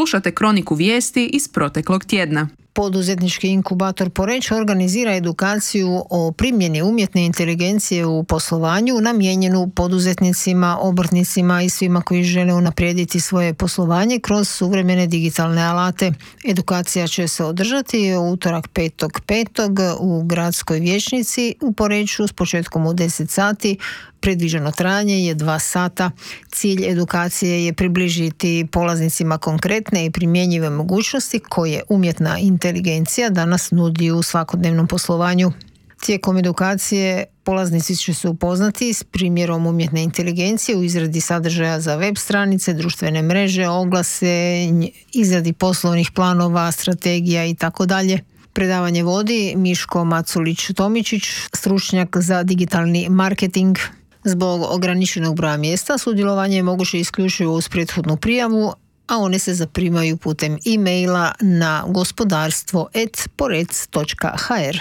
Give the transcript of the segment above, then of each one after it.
Slušate kroniku vijesti iz proteklog tjedna. Poduzetnički inkubator Poreč organizira edukaciju o primjeni umjetne inteligencije u poslovanju namijenjenu poduzetnicima, obrtnicima i svima koji žele unaprijediti svoje poslovanje kroz suvremene digitalne alate. Edukacija će se održati u utorak 5.5. u gradskoj vijećnici u Poreču s početkom u 10 sati. Predviđeno trajanje je 2 sata. Cilj edukacije je približiti polaznicima konkretne i primjenjive mogućnosti koje umjetna inteligencija danas nudi u svakodnevnom poslovanju. Tijekom edukacije polaznici će se upoznati s primjerom umjetne inteligencije u izradi sadržaja za web stranice, društvene mreže, oglase, izradi poslovnih planova, strategija itd. Predavanje vodi Miško Maculić-Tomičić, stručnjak za digitalni marketing. Zbog ograničenog broja mjesta sudjelovanje je moguće isključivo uz prethodnu prijavu, a one se zaprimaju putem e-maila na gospodarstvo@porec.hr.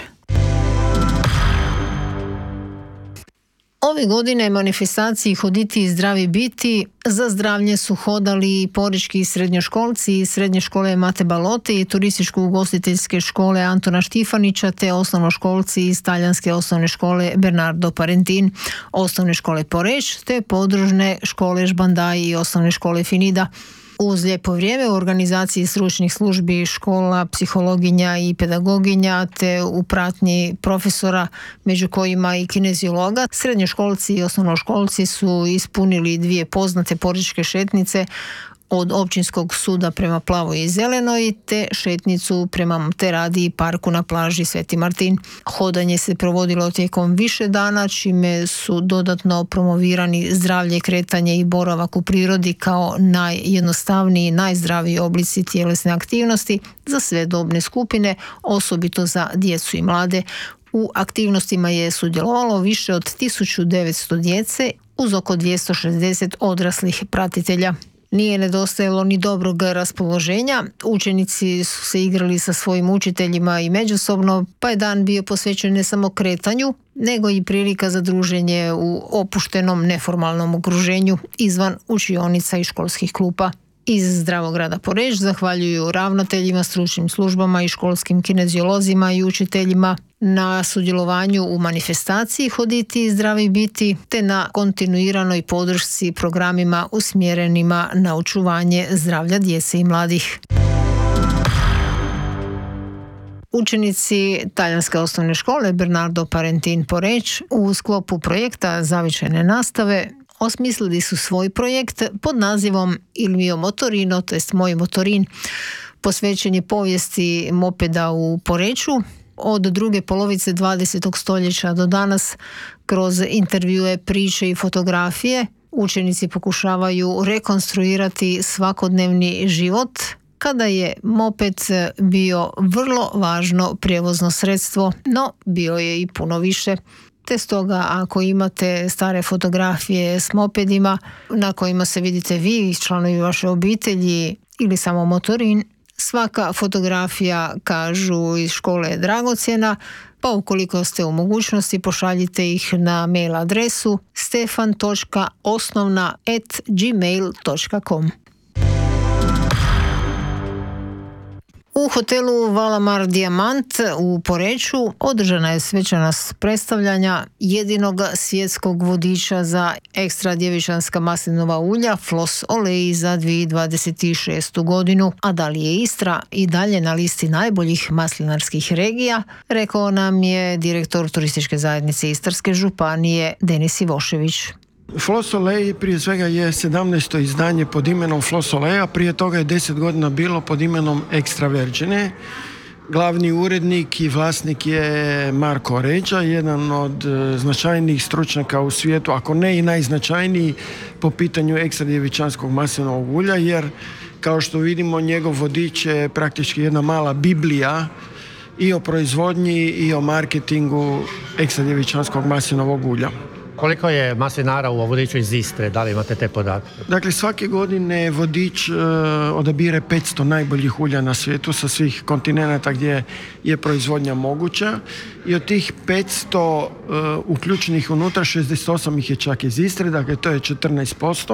Ove godine manifestaciji Hoditi zdravi biti za zdravlje su hodali i porečki srednjoškolci iz Srednje škole Mate Balote i Turističko-ugostiteljske škole Antona Štifanića te osnovnoškolci iz Talijanske osnovne škole Bernardo Parentin, osnovne škole Poreč te podružne škole Žbandaj i osnovne škole Finida. Uz lijepo vrijeme u organizaciji stručnih službi škola, psihologinja i pedagoginja te u pratnji profesora, među kojima i kineziologa, srednjoškolci i osnovnoškolci su ispunili 2 poznate porečke šetnice od Općinskog suda prema Plavoj i Zelenoj te šetnicu prema Teradi i parku na plaži Sveti Martin. Hodanje se provodilo tijekom više dana, čime su dodatno promovirani zdravlje, kretanje i boravak u prirodi kao najjednostavniji i najzdraviji oblici tjelesne aktivnosti za sve dobne skupine, osobito za djecu i mlade. U aktivnostima je sudjelovalo više od 1900 djece uz oko 260 odraslih pratitelja. Nije nedostajalo ni dobrog raspoloženja, učenici su se igrali sa svojim učiteljima i međusobno, pa je dan bio posvećen ne samo kretanju, nego i prilika za druženje u opuštenom neformalnom okruženju izvan učionica i školskih klupa. Iz Zdravog grada Poreč zahvaljuju ravnateljima, stručnim službama i školskim kineziolozima i učiteljima na sudjelovanju u manifestaciji Hoditi zdravi biti te na kontinuiranoj podršci programima usmjerenima na očuvanje zdravlja djece i mladih. Učenici Talijanske osnovne škole Bernardo Parentin Poreč u sklopu projekta zavičajne nastave osmislili su svoj projekt pod nazivom Il mio motorino, to jest Moj motorin. Posvećen je povijesti mopeda u Poreču od druge polovice 20. stoljeća do danas. Kroz intervjue, priče i fotografije učenici pokušavaju rekonstruirati svakodnevni život kada je moped bio vrlo važno prijevozno sredstvo, no bio je i puno više. Te stoga ako imate stare fotografije s mopedima na kojima se vidite vi i članovi vaše obitelji ili samo motorin, svaka fotografija, kažu iz škole, je dragocjena, pa ukoliko ste u mogućnosti pošaljite ih na mail adresu stefan.osnovna@gmail.com. U hotelu Valamar Diamant u Poreču održana je svečanost predstavljanja jedinog svjetskog vodiča za ekstra djevičanska maslinova ulja Flos Olej za 2026. godinu. A da li je Istra i dalje na listi najboljih maslinarskih regija, rekao nam je direktor turističke zajednice Istarske županije Denis Ivošević. Flos Olej prije svega je 17. izdanje pod imenom Flos Oleja, prije toga je 10 godina bilo pod imenom Extra Vergine. Glavni urednik i vlasnik je Marko Ređa, jedan od značajnijih stručnjaka u svijetu, ako ne i najznačajniji po pitanju ekstra djevičanskog maslinovog ulja, jer kao što vidimo njegov vodič je praktički jedna mala biblija i o proizvodnji i o marketingu ekstra djevičanskog maslinovog ulja. Koliko je maslinara u vodiču iz Istre? Da li imate te podatke? Dakle, svake godine vodič odabire 500 najboljih ulja na svijetu sa svih kontinenata gdje je proizvodnja moguća i od tih 500 uključenih unutra 68 ih je čak iz Istre, dakle to je 14%.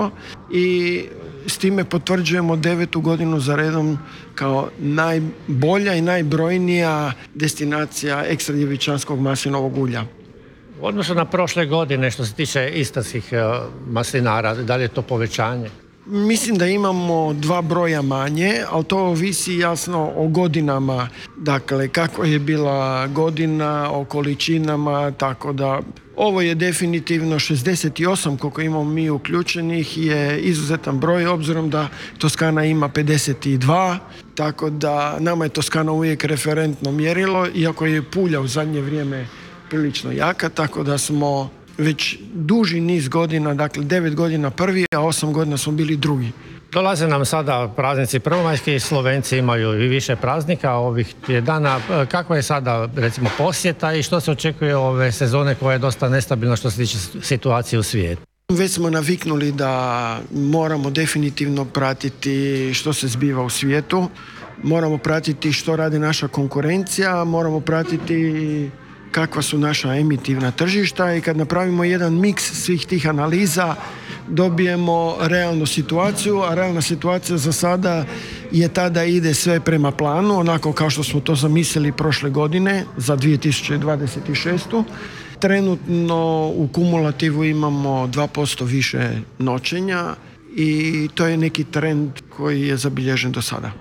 i s time potvrđujemo 9. godinu za redom kao najbolja i najbrojnija destinacija ekstra djevičanskog maslinovog ulja. U odnosu na prošle godine što se tiče istarskih maslinara, da li je to povećanje? Mislim da imamo 2 broja manje, ali to ovisi jasno o godinama, dakle kako je bila godina, o količinama, tako da ovo je definitivno 68 koliko imamo mi uključenih je izuzetan broj obzirom da Toskana ima 52, tako da nama je Toskana uvijek referentno mjerilo, iako je Pulja u zadnje vrijeme prilično jaka, tako da smo već duži niz godina, dakle 9 godina prvi, a 8 godina smo bili drugi. Dolaze nam sada praznici prvomajski, Slovenci imaju i više praznika ovih 2 dana. Kakva je sada recimo posjeta i što se očekuje ove sezone koja je dosta nestabilna što se tiče situacije u svijetu? Već smo naviknuli da moramo definitivno pratiti što se zbiva u svijetu, moramo pratiti što radi naša konkurencija, moramo pratiti kakva su naša emitivna tržišta i kad napravimo jedan miks svih tih analiza dobijemo realnu situaciju, a realna situacija za sada je ta da ide sve prema planu, onako kao što smo to zamislili prošle godine za 2026. Trenutno u kumulativu imamo 2% više noćenja i to je neki trend koji je zabilježen do sada.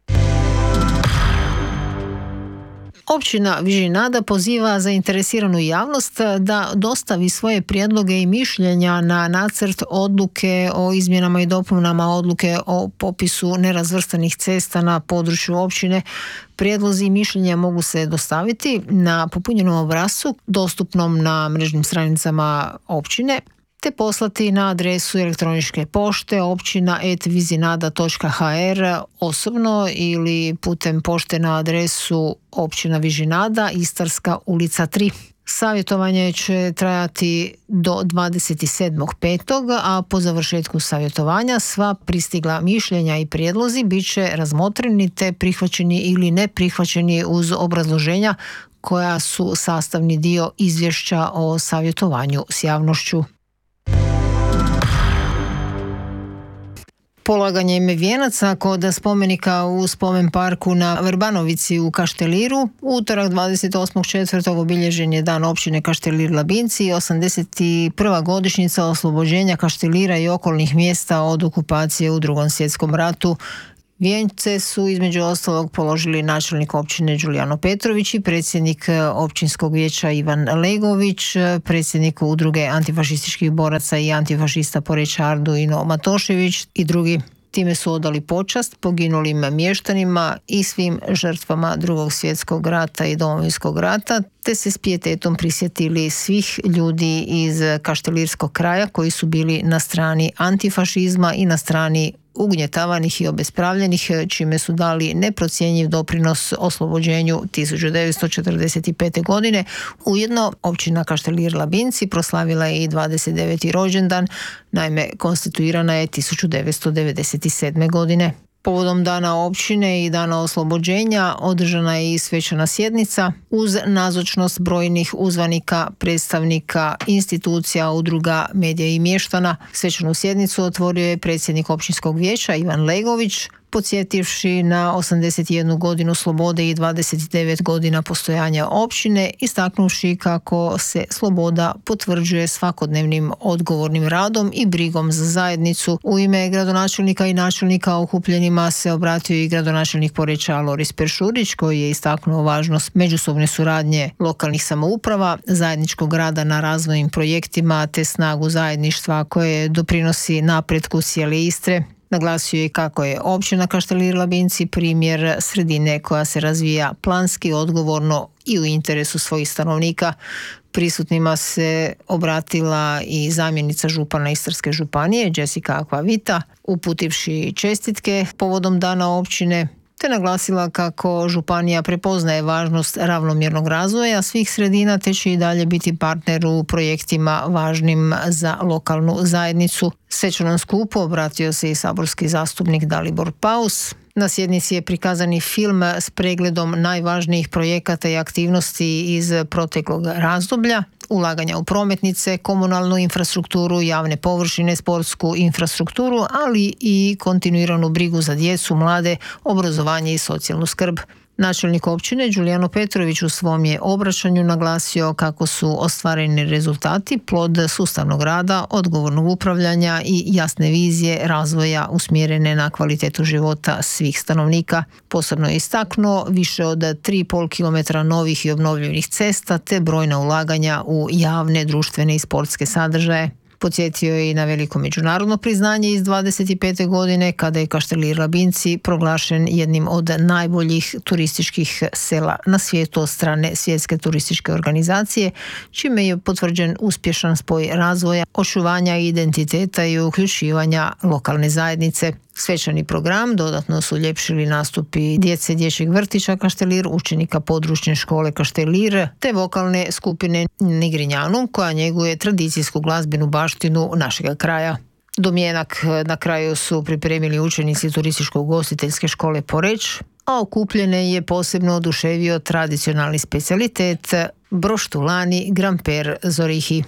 Općina Vižinada poziva zainteresiranu javnost da dostavi svoje prijedloge i mišljenja na nacrt odluke o izmjenama i dopunama odluke o popisu nerazvrstanih cesta na području općine. Prijedlozi i mišljenja mogu se dostaviti na popunjenom obrascu dostupnom na mrežnim stranicama općine te poslati na adresu elektroničke pošte općina@vizinada.hr osobno ili putem pošte na adresu općina Vižinada, Istarska ulica 3. Savjetovanje će trajati do 27.5., a po završetku savjetovanja sva pristigla mišljenja i prijedlozi bit će razmotreni te prihvaćeni ili ne prihvaćeni uz obrazloženja koja su sastavni dio izvješća o savjetovanju s javnošću. Polaganjem vijenaca kod spomenika u spomen parku na Vrbanovici u Kašteliru, utorak 28.4. obilježen je dan općine Kaštelir-Labinci, 81. godišnjica oslobođenja Kaštelira i okolnih mjesta od okupacije u Drugom svjetskom ratu. Vijence su između ostalog položili načelnik općine Đulijano Petrović i predsjednik općinskog vijeća Ivan Legović, predsjednik udruge antifašističkih boraca i antifašista Poreča Arduino Matošević i drugi. Time su odali počast poginulim mještanima i svim žrtvama Drugog svjetskog rata i Domovinskog rata, te se s pijetetom prisjetili svih ljudi iz kaštelirskog kraja koji su bili na strani antifašizma i na strani ugnjetavanih i obespravljenih, čime su dali neprocjenjiv doprinos oslobođenju 1945. godine. Ujedno, općina Kaštelir-Labinci proslavila je i 29. rođendan, naime konstituirana je 1997. godine. Povodom dana općine i dana oslobođenja održana je i svečana sjednica uz nazočnost brojnih uzvanika, predstavnika institucija, udruga, medija i mještana. Svečanu sjednicu otvorio je predsjednik općinskog vijeća Ivan Legović, podsjetivši na 81 godinu slobode i 29 godina postojanja općine, istaknuvši kako se sloboda potvrđuje svakodnevnim odgovornim radom i brigom za zajednicu. U ime gradonačelnika i načelnika okupljenima se obratio i gradonačelnik Poreča Loris Peršurić, koji je istaknuo važnost međusobne suradnje lokalnih samouprava, zajedničkog rada na razvojnim projektima te snagu zajedništva koje doprinosi napretku cijele Istre. Naglasio je kako je općina Kaštelir-Labinci primjer sredine koja se razvija planski, odgovorno i u interesu svojih stanovnika. Prisutnima se obratila i zamjenica župana Istarske županije Jessica Aquavita, uputivši čestitke povodom dana općine, te naglasila kako županija prepoznaje važnost ravnomjernog razvoja svih sredina te će i dalje biti partner u projektima važnim za lokalnu zajednicu. Svečanom skupu obratio se i saborski zastupnik Dalibor Paus, Na sjednici je prikazani film s pregledom najvažnijih projekata i aktivnosti iz proteklog razdoblja, ulaganja u prometnice, komunalnu infrastrukturu, javne površine, sportsku infrastrukturu, ali i kontinuiranu brigu za djecu, mlade, obrazovanje i socijalnu skrb. Načelnik općine Đulijano Petrović u svom je obraćanju naglasio kako su ostvareni rezultati plod sustavnog rada, odgovornog upravljanja i jasne vizije razvoja usmjerene na kvalitetu života svih stanovnika. Posebno je istaknuo više od 3,5 km novih i obnovljenih cesta te brojna ulaganja u javne, društvene i sportske sadržaje. Podsjetio je i na veliko međunarodno priznanje iz 25. godine kada je Kaštelir Labinci proglašen jednim od najboljih turističkih sela na svijetu od strane Svjetske turističke organizacije, čime je potvrđen uspješan spoj razvoja, očuvanja identiteta i uključivanja lokalne zajednice. Svečani program dodatno su uljepšili nastupi djece dječjeg vrtića Kaštelir, učenika područne škole Kaštelir te vokalne skupine Nigrinjanu koja njeguje tradicijsku glazbenu baštinu našega kraja. Domjenak na kraju su pripremili učenici turističko-ugostiteljske škole Poreč, a okupljene je posebno oduševio tradicionalni specijalitet broštulani Gramper Zorihi.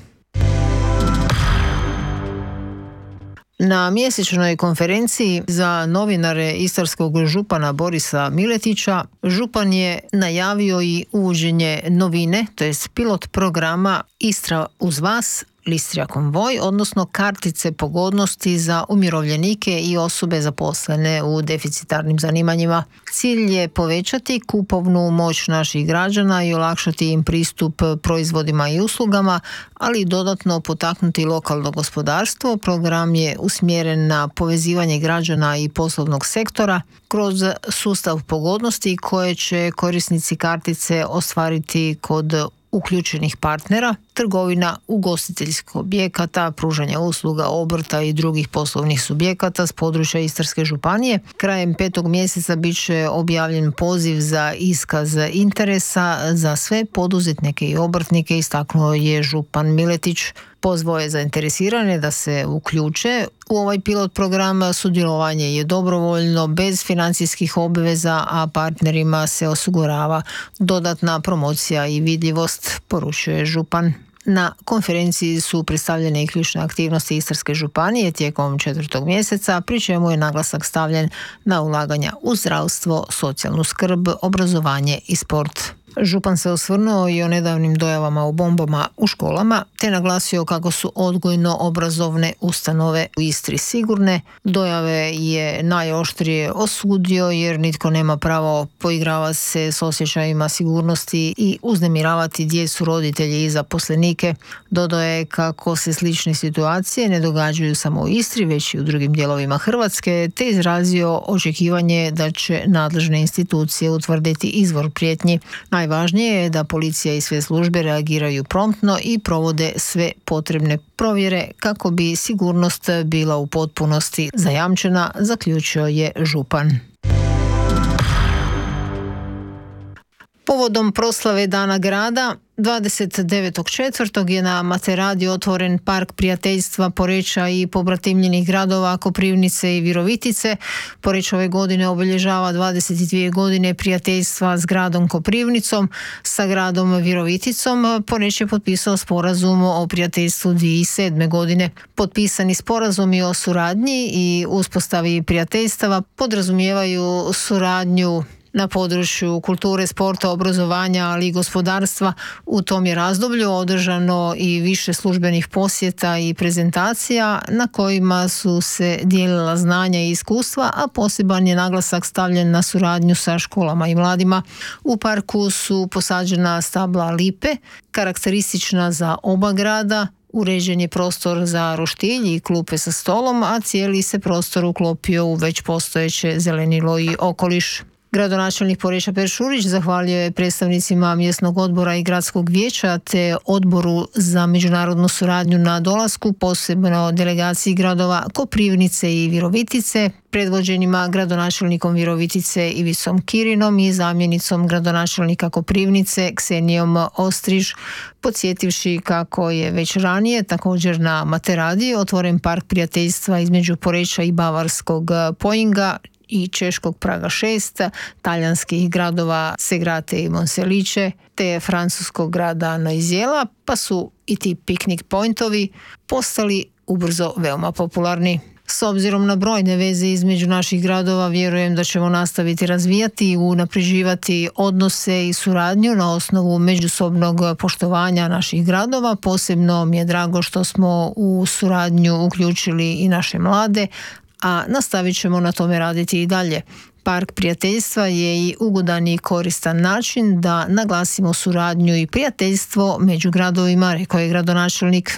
Na mjesečnoj konferenciji za novinare istarskog župana Borisa Miletića, župan je najavio i uvođenje novine, to jest pilot programa Istra uz vas, Listrija konvoj, odnosno kartice pogodnosti za umirovljenike i osobe zaposlene u deficitarnim zanimanjima. Cilj je povećati kupovnu moć naših građana i olakšati im pristup proizvodima i uslugama, ali i dodatno potaknuti lokalno gospodarstvo. Program je usmjeren na povezivanje građana i poslovnog sektora kroz sustav pogodnosti koje će korisnici kartice ostvariti kod uključenih partnera, trgovina, ugostiteljskih objekata, pružanja usluga, obrta i drugih poslovnih subjekata s područja Istarske županije. Krajem 5. mjeseca bit će objavljen poziv za iskaz interesa za sve poduzetnike i obrtnike, istaknuo je župan Miletić. Pozvao je zainteresirane da se uključe u ovaj pilot program. Sudjelovanje je dobrovoljno, bez financijskih obveza, a partnerima se osigurava dodatna promocija i vidljivost, poručuje župan. Na konferenciji su predstavljene i ključne aktivnosti Istarske županije tijekom 4. mjeseca, pri čemu je naglasak stavljen na ulaganja u zdravstvo, socijalnu skrb, obrazovanje i sport. Župan se osvrnuo i o nedavnim dojavama o bombama u školama, te naglasio kako su odgojno-obrazovne ustanove u Istri sigurne. Dojave je najoštrije osudio jer nitko nema pravo poigravati se s osjećajima sigurnosti i uznemiravati djecu, roditelje i zaposlenike. Dodao je kako se slične situacije ne događaju samo u Istri, već i u drugim dijelovima Hrvatske, te izrazio očekivanje da će nadležne institucije utvrditi izvor prijetnji. Najvažnije je da policija i sve službe reagiraju promptno i provode sve potrebne provjere kako bi sigurnost bila u potpunosti zajamčena, zaključio je župan. Povodom proslave Dana grada, 29.4. je na Materadi otvoren park prijateljstva Poreča i pobratimljenih gradova Koprivnice i Virovitice. Poreč ove godine obilježava 22 godine prijateljstva s gradom Koprivnicom, sa gradom Viroviticom. Poreč je potpisao sporazum o prijateljstvu 2007. godine. Potpisani sporazumi o suradnji i uspostavi prijateljstava podrazumijevaju suradnju na području kulture, sporta, obrazovanja, ali i gospodarstva. U tom je razdoblju održano i više službenih posjeta i prezentacija na kojima su se dijelila znanja i iskustva, a poseban je naglasak stavljen na suradnju sa školama i mladima. U parku su posađena stabla lipe, karakteristična za oba grada, uređen je prostor za roštilj i klupe sa stolom, a cijeli se prostor uklopio u već postojeće zelenilo i okoliš. Gradonačelnik Poreča Per Šurić zahvalio je predstavnicima mjesnog odbora i gradskog vijeća te odboru za međunarodnu suradnju na dolasku, posebno delegaciji gradova Koprivnice i Virovitice, predvođenima gradonačelnikom Virovitice Ivicom Kirinom i zamjenicom gradonačelnika Koprivnice Ksenijom Ostriž, podsjetivši kako je već ranije također na Materadi otvoren park prijateljstva između Poreča i Bavarskog Poinga, i češkog Praga 6, talijanskih gradova Segrate i Monselice, te francuskog grada Noisijela, pa su i ti piknik pointovi postali ubrzo veoma popularni. S obzirom na brojne veze između naših gradova, vjerujem da ćemo nastaviti razvijati i unapređivati odnose i suradnju na osnovu međusobnog poštovanja naših gradova. Posebno mi je drago što smo u suradnju uključili i naše mlade, a nastavit ćemo na tome raditi i dalje. Park prijateljstva je i ugodan i koristan način da naglasimo suradnju i prijateljstvo među gradovima, rekao je gradonačelnik.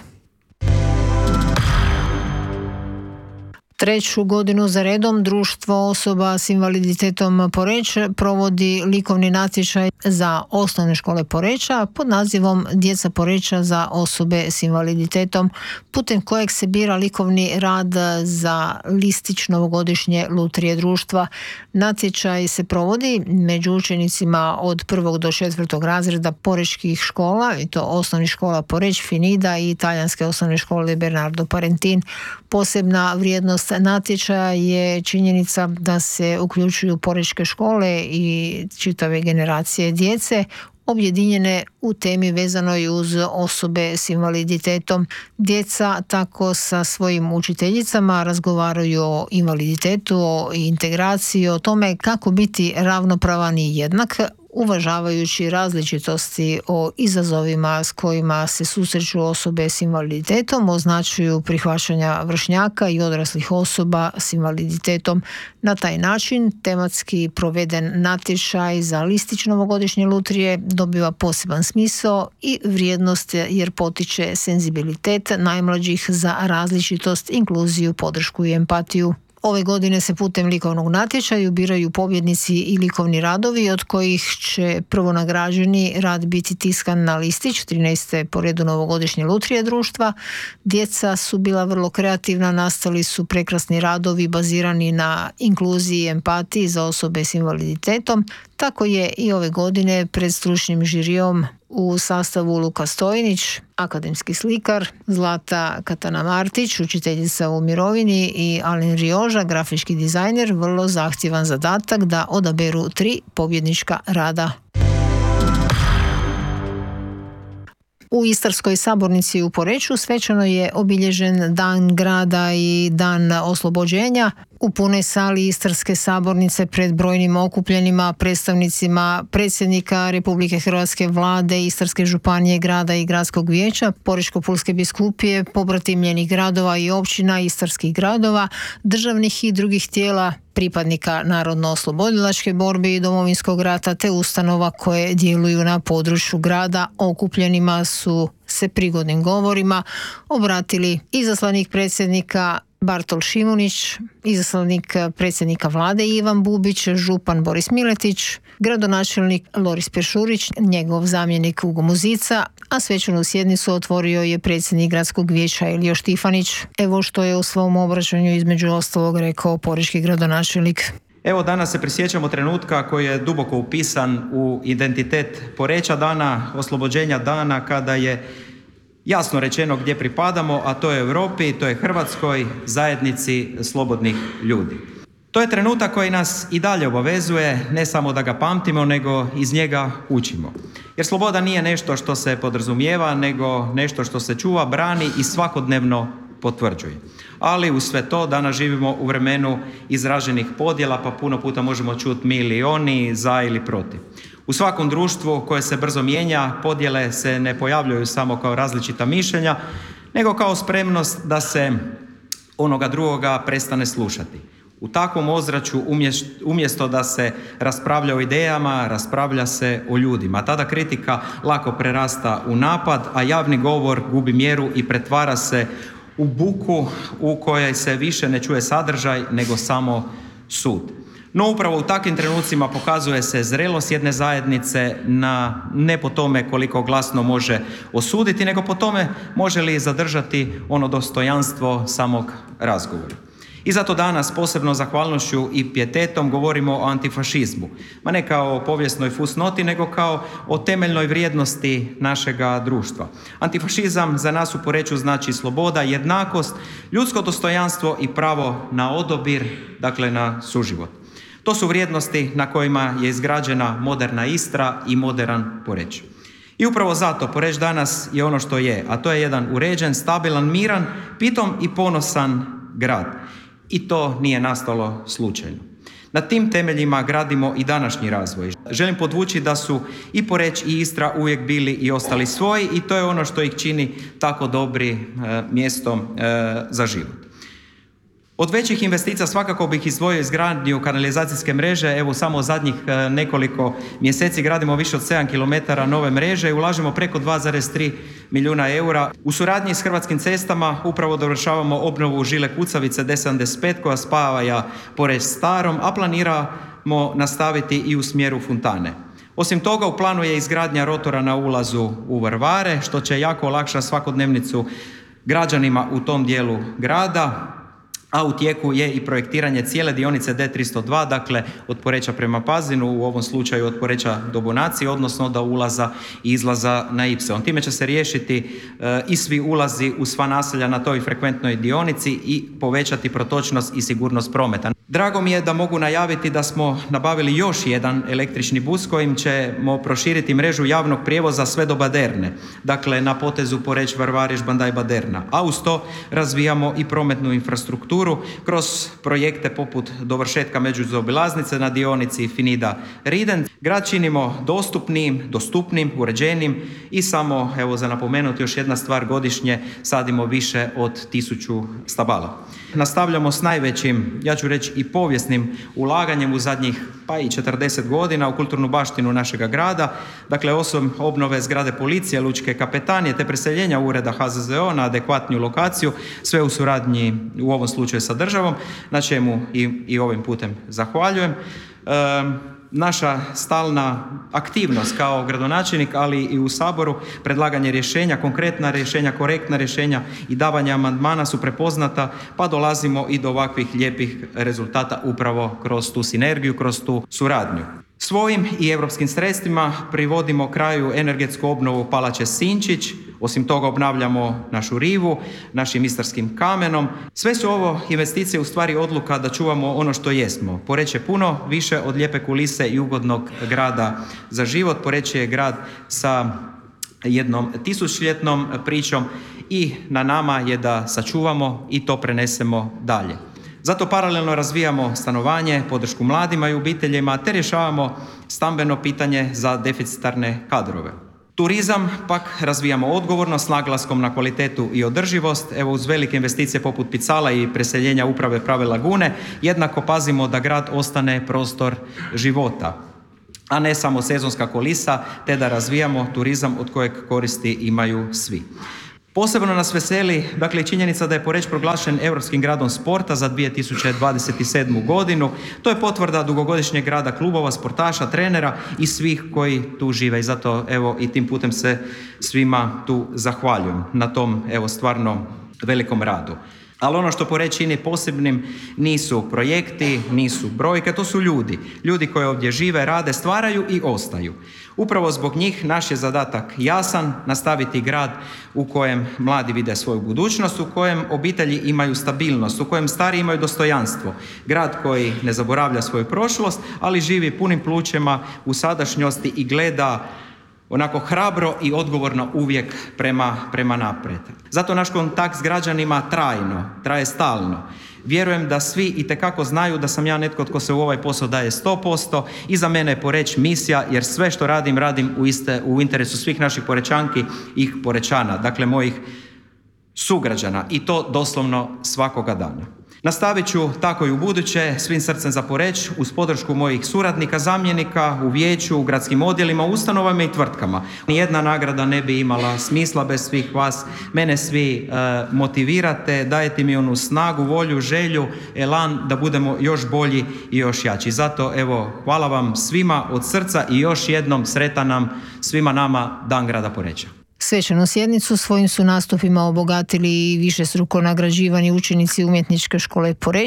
Treću godinu za redom Društvo osoba s invaliditetom Poreč provodi likovni natječaj za osnovne škole Poreča pod nazivom Djeca Poreča za osobe s invaliditetom, putem kojeg se bira likovni rad za listić novogodišnje lutrije društva. Natječaj se provodi među učenicima od 1. do 4. razreda porečkih škola, i to osnovnih škola Poreč, Finida i talijanske osnovne škole Bernardo Parentin. Posebna vrijednost natječaja je činjenica da se uključuju porečke škole i čitave generacije djece objedinjene u temi vezanoj uz osobe s invaliditetom. Djeca tako sa svojim učiteljicama razgovaraju o invaliditetu, o integraciji, o tome kako biti ravnopravan i jednak, uvažavajući različitosti, o izazovima s kojima se susreću osobe s invaliditetom, označuju prihvaćanja vršnjaka i odraslih osoba s invaliditetom. Na taj način tematski proveden natječaj za listić novogodišnje lutrije dobiva poseban smisao i vrijednost jer potiče senzibilitet najmlađih za različitost, inkluziju, podršku i empatiju. Ove godine se putem likovnog natječaja biraju pobjednici i likovni radovi, od kojih će prvonagrađeni rad biti tiskan na listić 13. po redu novogodišnje lutrije društva. Djeca su bila vrlo kreativna, nastali su prekrasni radovi bazirani na inkluziji i empatiji za osobe s invaliditetom. Tako je i ove godine pred stručnim žirijom u sastavu Luka Stojnić, akademski slikar, Zlata Katana Martić, učiteljica u mirovini, i Alen Rioža, grafički dizajner, vrlo zahtjevan zadatak da odaberu 3 pobjednička rada. U Istarskoj sabornici u Poreču svečano je obilježen Dan grada i Dan oslobođenja. U punoj sali Istarske sabornice pred brojnim okupljenima, predstavnicima predsjednika Republike Hrvatske, vlade, Istarske županije, grada i gradskog vijeća, Porečko-pulske biskupije, pobratimljenih gradova i općina, istarskih gradova, državnih i drugih tijela, pripadnika Narodno-oslobodilačke borbe i Domovinskog rata te ustanova koje djeluju na području grada. Okupljenima su se prigodnim govorima obratili izaslanik predsjednika Bartol Šimunić, izaslanik predsjednika vlade Ivan Bubić, župan Boris Miletić, gradonačelnik Loris Peršurić, njegov zamjenik Ugo Muzica, a svečanu sjednicu otvorio je predsjednik gradskog vijeća Elio Štifanić. Evo što je u svom obraćanju između ostalog rekao porečki gradonačelnik. Evo danas se prisjećamo trenutka koji je duboko upisan u identitet Poreča, dana oslobođenja, dana kada je jasno rečeno gdje pripadamo, a to je Europi, to je Hrvatskoj zajednici slobodnih ljudi. To je trenutak koji nas i dalje obavezuje, ne samo da ga pamtimo, nego iz njega učimo. Jer sloboda nije nešto što se podrazumijeva, nego nešto što se čuva, brani i svakodnevno potvrđuje. Ali uz sve to danas živimo u vremenu izraženih podjela, pa puno puta možemo čuti mi ili oni, za ili protiv. U svakom društvu koje se brzo mijenja, podjele se ne pojavljuju samo kao različita mišljenja, nego kao spremnost da se onoga drugoga prestane slušati. U takvom ozračju umjesto da se raspravlja o idejama, raspravlja se o ljudima. Tada kritika lako prerasta u napad, a javni govor gubi mjeru i pretvara se u buku u kojoj se više ne čuje sadržaj, nego samo sud. No upravo u takvim trenucima pokazuje se zrelost jedne zajednice ne po tome koliko glasno može osuditi, nego po tome može li zadržati ono dostojanstvo samog razgovora. I zato danas posebno zahvalnošću i pijetetom govorimo o antifašizmu. Ma ne kao o povijesnoj fusnoti, nego kao o temeljnoj vrijednosti našega društva. Antifašizam za nas u Poreču znači sloboda, jednakost, ljudsko dostojanstvo i pravo na odabir, dakle na suživot. To su vrijednosti na kojima je izgrađena moderna Istra i moderan Poreč. I upravo zato Poreč danas je ono što je, a to je jedan uređen, stabilan, miran, pitom i ponosan grad. I to nije nastalo slučajno. Na tim temeljima gradimo i današnji razvoj. Želim podvući da su i Poreč i Istra uvijek bili i ostali svoji i to je ono što ih čini tako dobri mjestom za život. Od većih investicija svakako bih izdvojio izgradnju kanalizacijske mreže. Evo samo zadnjih nekoliko mjeseci gradimo više od 7 km nove mreže i ulažemo preko 2,3 milijuna eura. U suradnji s Hrvatskim cestama upravo dovršavamo obnovu žile kucavice D75 koja spaja Poreč s Starom, a planiramo nastaviti i u smjeru Fontane. Osim toga, u planu je izgradnja rotora na ulazu u Varvare, što će jako olakšati svakodnevnicu građanima u tom dijelu grada, a u tijeku je i projektiranje cijele dionice D302, dakle od Poreča prema Pazinu, u ovom slučaju od Poreča do Bonacije, odnosno do ulaza i izlaza na Ipsilon. Time će se riješiti i svi ulazi u sva naselja na toj frekventnoj dionici i povećati protočnost i sigurnost prometa. Drago mi je da mogu najaviti da smo nabavili još jedan električni bus kojim ćemo proširiti mrežu javnog prijevoza sve do Baderne, dakle na potezu Poreč, Varvariš, Bandaj, Baderna, a uz to razvijamo i prometnu infrastrukturu kroz projekte poput dovršetka međuzaobilaznice na dionici Finida-Riden. Grad činimo dostupnim, uređenim i samo, evo za napomenuti još jedna stvar, godišnje sadimo više od 1000 stabala. Nastavljamo s najvećim, ja ću reći i povijesnim ulaganjem u zadnjih pa i 40 godina u kulturnu baštinu našega grada, dakle osim obnove zgrade policije, lučke kapetanije te preseljenja ureda HZZO na adekvatniju lokaciju, sve u suradnji u ovom slučaju sa državom, na čemu i ovim putem zahvaljujem. Naša stalna aktivnost kao gradonačelnik, ali i u Saboru, predlaganje rješenja, konkretna rješenja, korektna rješenja i davanje amandmana su prepoznata, pa dolazimo i do ovakvih lijepih rezultata upravo kroz tu sinergiju, kroz tu suradnju. Svojim i europskim sredstvima privodimo kraju energetsku obnovu Palače Sinčić, osim toga obnavljamo našu rivu, našim istarskim kamenom. Sve su ovo investicije u stvari odluka da čuvamo ono što jesmo. Poreč je puno više od lijepe kulise i ugodnog grada za život. Poreč je grad sa jednom 1000-ljetnom pričom i na nama je da sačuvamo i to prenesemo dalje. Zato paralelno razvijamo stanovanje, podršku mladima i obiteljima, te rješavamo stambeno pitanje za deficitarne kadrove. Turizam pak razvijamo odgovorno s naglaskom na kvalitetu i održivost. Evo uz velike investicije poput Picala i preseljenja uprave Prave Lagune, jednako pazimo da grad ostane prostor života, a ne samo sezonska kulisa, te da razvijamo turizam od kojeg koristi imaju svi. Posebno nas veseli, dakle, činjenica da je Poreč proglašen Europskim gradom sporta za 2027. godinu. To je potvrda dugogodišnjeg rada klubova, sportaša, trenera i svih koji tu žive. I zato, evo, i tim putem se svima tu zahvaljujem na tom, evo, stvarno velikom radu. Ali ono što Poreč čini posebnim nisu projekti, nisu brojke, to su ljudi. Ljudi koji ovdje žive, rade, stvaraju i ostaju. Upravo zbog njih naš je zadatak jasan, nastaviti grad u kojem mladi vide svoju budućnost, u kojem obitelji imaju stabilnost, u kojem stari imaju dostojanstvo. Grad koji ne zaboravlja svoju prošlost, ali živi punim plućima u sadašnjosti i gleda onako hrabro i odgovorno uvijek prema naprijed. Zato naš kontakt s građanima traje stalno. Vjerujem da svi itekako znaju da sam ja netko tko se u ovaj posao daje 100% i za mene je Poreč misija, jer sve što radim u interesu svih naših Porečanki i Porečana, dakle mojih sugrađana, i to doslovno svakoga dana. Nastavit ću tako i u buduće, svim srcem za Poreč, uz podršku mojih suradnika, zamjenika, u vijeću, u gradskim odjelima, ustanovama i tvrtkama. Nijedna nagrada ne bi imala smisla bez svih vas. Mene svi motivirate, dajete mi onu snagu, volju, želju, elan da budemo još bolji i još jači. Zato, evo, hvala vam svima od srca i još jednom sretan nam svima nama Dan grada Poreča. Svečanu sjednicu svojim su nastupima obogatili i višestruko nagrađivani učenici Umjetničke škole Poreč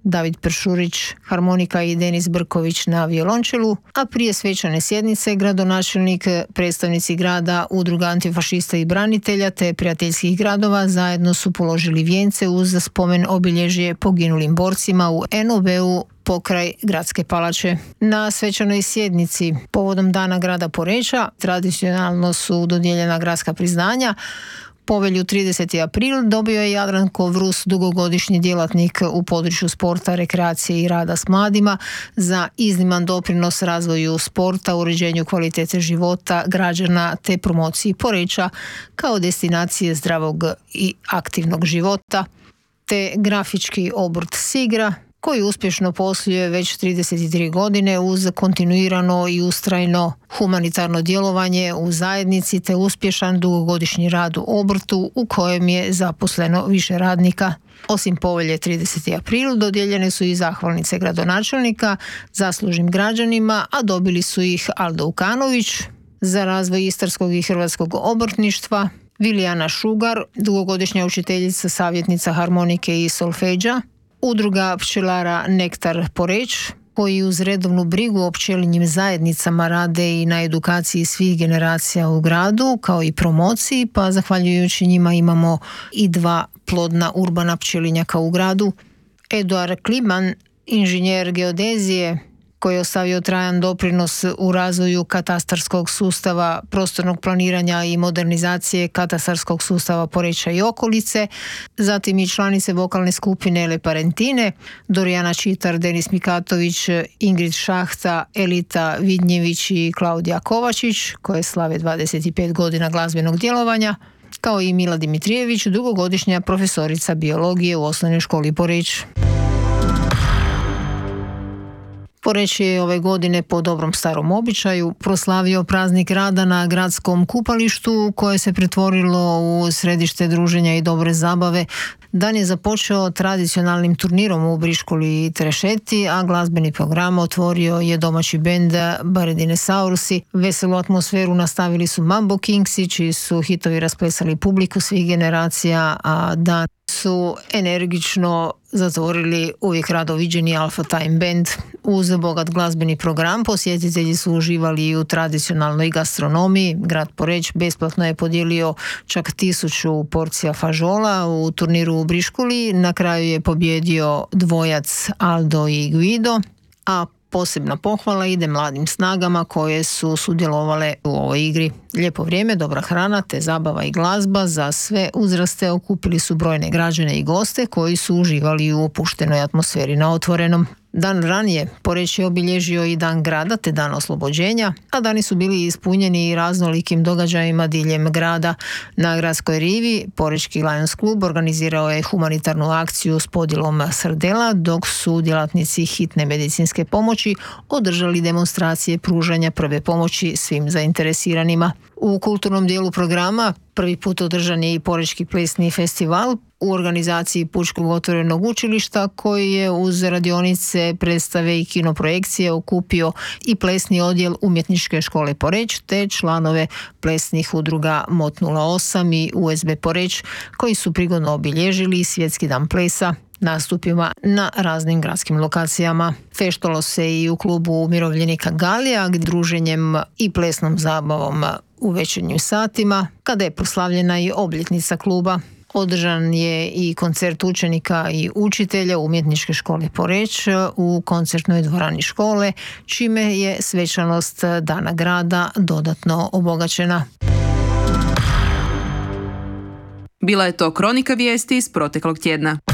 David Pršurić harmonika i Denis Brković na violončelu, a prije svečane sjednice gradonačelnik, predstavnici grada, udruga antifašista i branitelja te prijateljskih gradova zajedno su položili vijence uz spomen obilježje poginulim borcima u NOB-u pokraj Gradske palače. Na svečanoj sjednici povodom Dana grada Poreča tradicionalno su dodijeljena gradska priznanja. Povelju 30. april dobio je Jadranko Vrus, dugogodišnji djelatnik u području sporta, rekreacije i rada s mladima, za izniman doprinos razvoju sporta, uređenju kvalitete života građana te promociji Poreča kao destinacije zdravog i aktivnog života, te grafički obrt Sigra, koji uspješno posluje već 33 godine uz kontinuirano i ustrajno humanitarno djelovanje u zajednici te uspješan dugogodišnji rad u obrtu u kojem je zaposleno više radnika. Osim povelje 30. april dodijeljene su i zahvalnice gradonačelnika zaslužnim građanima, a dobili su ih Aldo Ukanović za razvoj istarskog i hrvatskog obrtništva, Vilijana Šugar, dugogodišnja učiteljica, savjetnica harmonike i solfeđa, Udruga pčelara Nektar Poreč, koji uz redovnu brigu o pčelinjim zajednicama rade i na edukaciji svih generacija u gradu, kao i promociji, pa zahvaljujući njima imamo i 2 plodna urbana pčelinjaka u gradu. Eduard Kliman, inženjer geodezije, koji je ostavio trajan doprinos u razvoju katastarskog sustava, prostornog planiranja i modernizacije katastarskog sustava Poreča i okolice, zatim i članice vokalne skupine Le Parentine, Dorijana Čitar, Denis Mikatović, Ingrid Šahta, Elita Vidnjević i Klaudija Kovačić, koje slave 25 godina glazbenog djelovanja, kao i Mila Dimitrijević, dugogodišnja profesorica biologije u osnovnoj školi Poreč. Poreč je ove godine po dobrom starom običaju proslavio praznik rada na gradskom kupalištu koje se pretvorilo u središte druženja i dobre zabave. Dan je započeo tradicionalnim turnirom u Briškuli i Trešeti, a glazbeni program otvorio je domaći bend Baredinasaurusi. Veselu atmosferu nastavili su Mambo Kingsi, čiji su hitovi rasplesali publiku svih generacija, a dan su energično zatvorili uvijek rado viđeni Alpha Time Band. Uz bogat glazbeni program posjetitelji su uživali i u tradicionalnoj gastronomiji. Grad Poreč besplatno je podijelio čak 1000 porcija fažola u turniru u Briškuli. Na kraju je pobjedio dvojac Aldo i Guido, a posebna pohvala ide mladim snagama koje su sudjelovale u ovoj igri. Lijepo vrijeme, dobra hrana te zabava i glazba za sve uzraste okupili su brojne građane i goste koji su uživali u opuštenoj atmosferi na otvorenom. Dan ranije Poreč je obilježio i Dan grada te Dan oslobođenja, a dani su bili ispunjeni i raznolikim događajima diljem grada. Na gradskoj rivi Porečki Lions klub organizirao je humanitarnu akciju s podjelom srdela, dok su djelatnici hitne medicinske pomoći održali demonstracije pružanja prve pomoći svim zainteresiranima. U kulturnom dijelu programa prvi put održan je i Porečki plesni festival u organizaciji Pučkog otvorenog učilišta, koji je uz radionice, predstave i kinoprojekcije okupio i plesni odjel Umjetničke škole Poreč te članove plesnih udruga MOT 08 i USB Poreč, koji su prigodno obilježili Svjetski dan plesa nastupima na raznim gradskim lokacijama. Feštalo se i u klubu umirovljenika Galija, druženjem i plesnom zabavom u večernjim satima, kada je proslavljena i obljetnica kluba. Održan je i koncert učenika i učitelja Umjetničke škole Poreč u koncertnoj dvorani škole, čime je svečanost Dana grada dodatno obogaćena. Bila je to kronika vijesti iz proteklog tjedna.